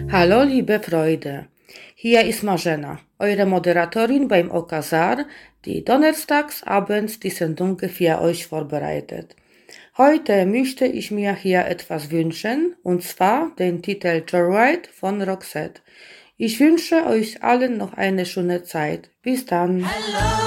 Hallo, liebe Freude. Hier ist Marzena, eure Moderatorin beim Okazar, die donnerstags abends die Sendung für euch vorbereitet. Heute möchte ich mir hier etwas wünschen, und zwar den Titel Joyride von Roxette. Ich wünsche euch allen noch eine schöne Zeit. Bis dann. Hello.